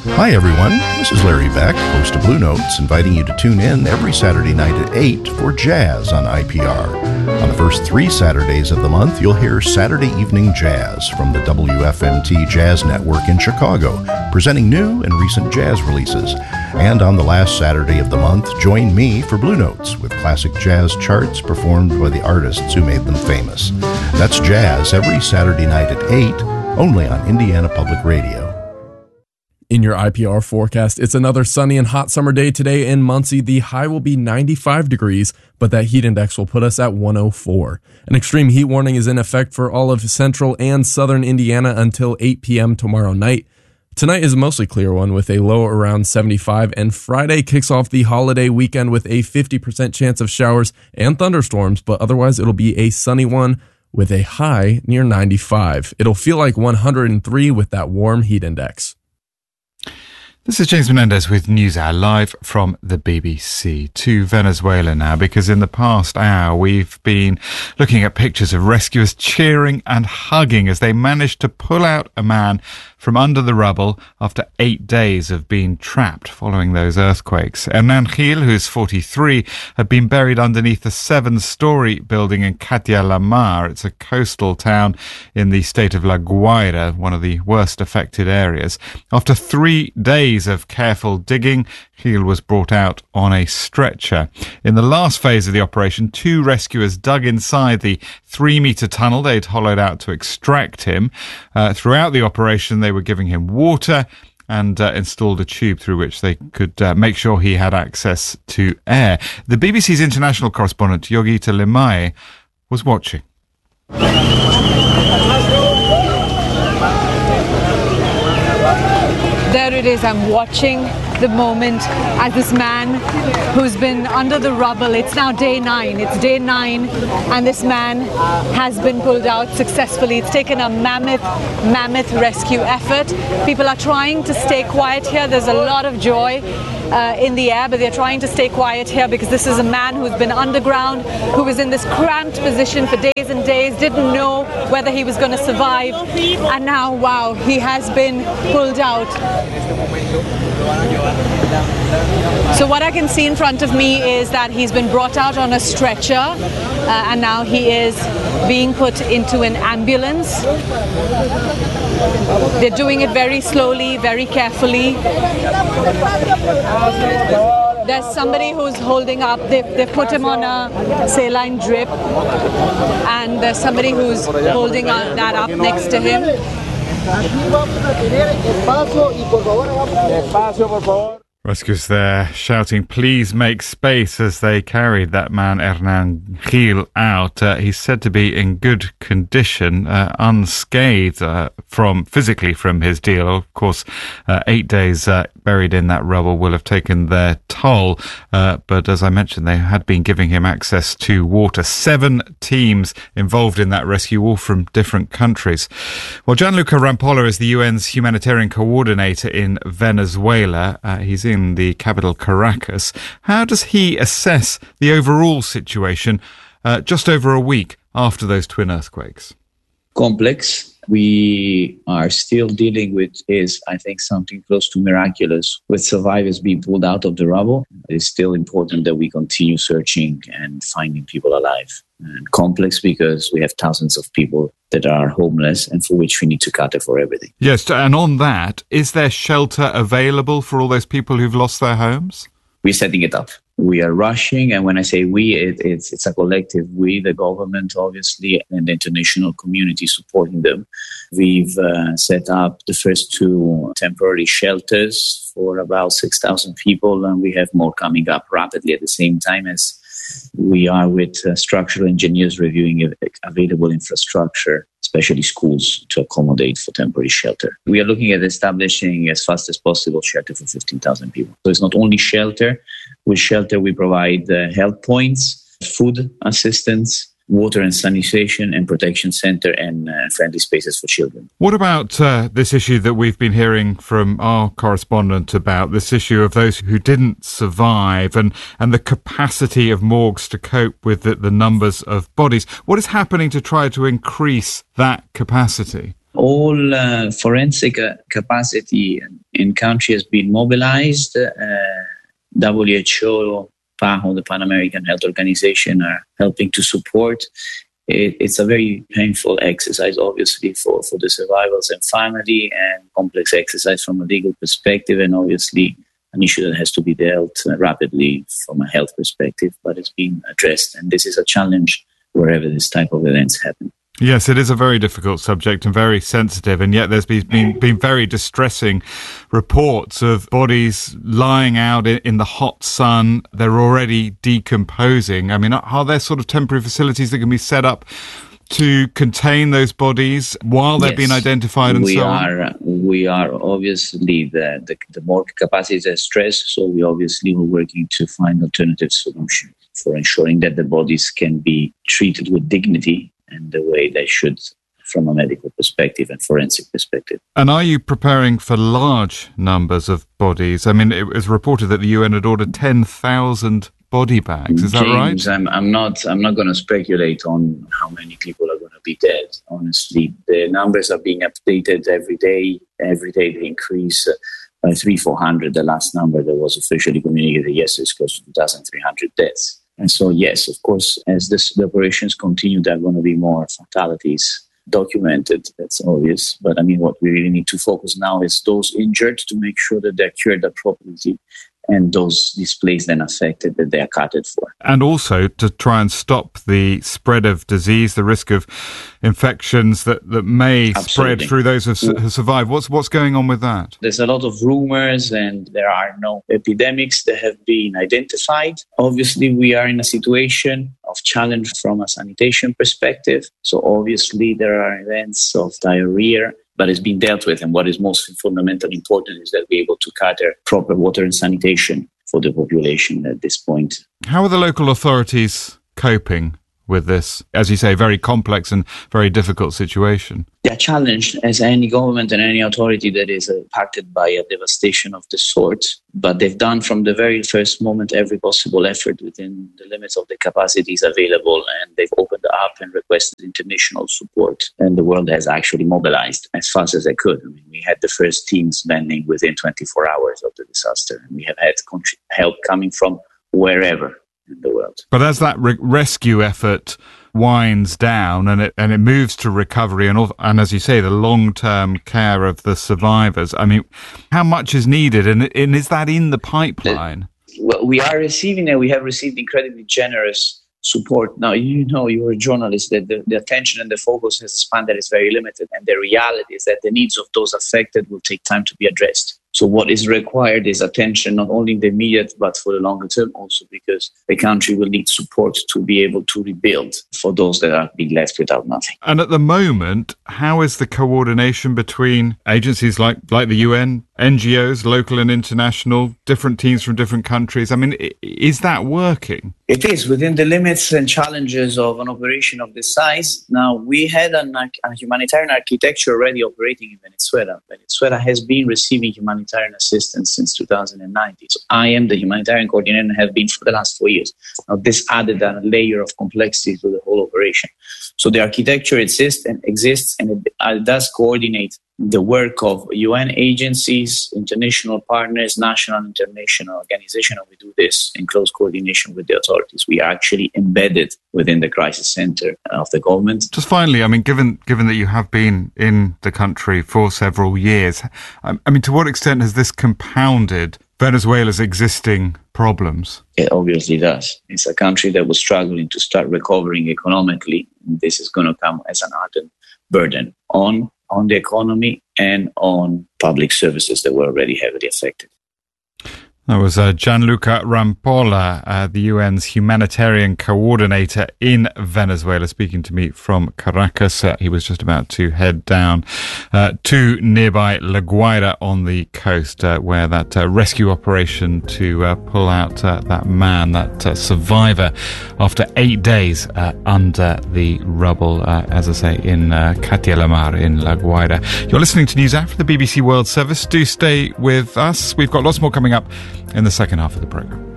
Hi everyone, this is Larry Beck, host of Blue Notes, inviting you to tune in every Saturday night at 8 for Jazz on IPR. On the first 3 Saturdays of the month, you'll hear Saturday Evening Jazz from the WFMT Jazz Network in Chicago, presenting new and recent jazz releases. And on the last Saturday of the month, join me for Blue Notes with classic jazz charts performed by the artists who made them famous. That's jazz every Saturday night at 8, only on Indiana Public Radio. In your IPR forecast, it's another sunny and hot summer day today in Muncie. The high will be 95 degrees, but that heat index will put us at 104. An extreme heat warning is in effect for all of central and southern Indiana until 8 p.m. tomorrow night. Tonight is a mostly clear one with a low around 75, and Friday kicks off the holiday weekend with a 50% chance of showers and thunderstorms, but otherwise it'll be a sunny one with a high near 95. It'll feel like 103 with that warm heat index. This is James Menendez with NewsHour live from the BBC to Venezuela now, because in the past hour we've been looking at pictures of rescuers cheering and hugging as they managed to pull out a man from under the rubble after 8 days of being trapped following those earthquakes. Hernan Gil, who's 43, had been buried underneath a 7-story building in Catia la Mar. It's a coastal town in the state of La Guaira, one of the worst affected areas. After 3 days of careful digging, Gil was brought out on a stretcher. In the last phase of the operation, 2 rescuers dug inside the 3-metre tunnel they'd hollowed out to extract him. Throughout the operation, they were giving him water and installed a tube through which they could make sure he had access to air. The BBC's international correspondent, Yogita Limaye, was watching. There it is, I'm watching the moment as this man who's been under the rubble, it's now day 9, and this man has been pulled out successfully. It's taken a mammoth rescue effort. People are trying to stay quiet here. There's a lot of joy in the air, but they're trying to stay quiet here because this is a man who's been underground, who was in this cramped position for days and days, didn't know whether he was going to survive, and now, wow, he has been pulled out. So what I can see in front of me is that he's been brought out on a stretcher, and now he is being put into an ambulance. They're doing it very slowly, very carefully. There's somebody who's holding up, they put him on a saline drip, and there's somebody who's holding that up next to him. Rescuers there shouting, please make space, as they carried that man Hernan Gil out. He's said to be in good condition, unscathed physically from his deal. Of course, 8 days buried in that rubble will have taken their toll. But as I mentioned, they had been giving him access to water. 7 teams involved in that rescue, all from different countries. Well, Gianluca Rampolla is the UN's humanitarian coordinator in Venezuela. He's in the capital, Caracas. How does he assess the overall situation just over a week after those twin earthquakes? Complex. We are still dealing with is, I think, something close to miraculous with survivors being pulled out of the rubble. It's still important that we continue searching and finding people alive. And complex because we have thousands of people that are homeless and for which we need to cater for everything. Yes, and on that, is there shelter available for all those people who've lost their homes? We're setting it up. We are rushing, and when I say we, it's a collective. We, the government, obviously, and the international community supporting them. We've set up the first 2 temporary shelters for about 6,000 people, and we have more coming up rapidly at the same time as we are with structural engineers reviewing available infrastructure, especially schools, to accommodate for temporary shelter. We are looking at establishing as fast as possible shelter for 15,000 people. So it's not only shelter. With shelter, we provide health points, food assistance, water and sanitation and protection center, and friendly spaces for children. What about this issue that we've been hearing from our correspondent about, this issue of those who didn't survive and the capacity of morgues to cope with the numbers of bodies? What is happening to try to increase that capacity? All forensic capacity in country has been mobilized. WHO, PAHO, the Pan American Health Organization, are helping to support. It's a very painful exercise, obviously, for the survivors and family, and complex exercise from a legal perspective, and obviously an issue that has to be dealt rapidly from a health perspective, but it's being addressed. And this is a challenge wherever this type of events happen. Yes, it is a very difficult subject and very sensitive, and yet there's been very distressing reports of bodies lying out in the hot sun. They're already decomposing. I mean, are there sort of temporary facilities that can be set up to contain those bodies while they're being identified and so on? We are obviously, the more capacities are stressed, so we obviously were working to find alternative solutions for ensuring that the bodies can be treated with dignity and the way they should from a medical perspective and forensic perspective. And are you preparing for large numbers of bodies? I mean, it was reported that the UN had ordered 10,000 body bags. Is that James, right? I'm not going to speculate on how many people are going to be dead. Honestly, the numbers are being updated every day. Every day they increase by 300-400. The last number that was officially communicated yesterday is close to 2,300 deaths. And so, yes, of course, as the operations continue, there are going to be more fatalities documented. That's obvious. But I mean, what we really need to focus now is those injured, to make sure that they're cured appropriately, and those displaced and affected, that they are accounted for. And also to try and stop the spread of disease, the risk of infections that may spread through those who survive. What's going on with that? There's a lot of rumors, and there are no epidemics that have been identified. Obviously, we are in a situation of challenge from a sanitation perspective. So obviously, there are events of diarrhea, but it's been dealt with. And what is most fundamentally important is that we're able to cater proper water and sanitation for the population at this point. How are the local authorities coping with this, as you say, very complex and very difficult situation? They're challenged, as any government and any authority that is impacted by a devastation of the sort. But they've done from the very first moment every possible effort within the limits of the capacities available, and they've opened up and requested international support. And the world has actually mobilized as fast as they could. I mean, we had the first teams landing within 24 hours of the disaster, and we have had help coming from wherever in the world. But as that rescue effort winds down and it moves to recovery and as you say, the long-term care of the survivors, I mean, how much is needed, and is that in the pipeline? Well, we are receiving, and we have received incredibly generous support. Now, you're a journalist, that the attention and the focus has a span that is very limited, and the reality is that the needs of those affected will take time to be addressed. So what is required is attention, not only in the immediate, but for the longer term also, because the country will need support to be able to rebuild for those that are being left without nothing. And at the moment, how is the coordination between agencies like the UN, NGOs, local and international, different teams from different countries? I mean, is that working? It is within the limits and challenges of an operation of this size. Now, we had a humanitarian architecture already operating in Venezuela. Venezuela has been receiving humanitarian assistance since 2019. So I am the humanitarian coordinator and have been for the last 4 years. Now, this added a layer of complexity to the whole operation. So the architecture exists and it does coordinate the work of UN agencies, international partners, national and international organizations, and we do this in close coordination with the authorities. We are actually embedded within the crisis center of the government. Just finally, I mean, given that you have been in the country for several years, I mean, to what extent has this compounded Venezuela's existing problems? It obviously does. It's a country that was struggling to start recovering economically. This is going to come as an added burden on the economy and on public services that were already heavily affected. That was Gianluca Rampolla, the UN's humanitarian coordinator in Venezuela, speaking to me from Caracas. He was just about to head down to nearby La Guaira on the coast, where that rescue operation to pull out that man, that survivor, after 8 days under the rubble, as I say, in Catia la Mar in La Guaira. You're listening to News Hour from the BBC World Service. Do stay with us. We've got lots more coming up in the second half of the programme.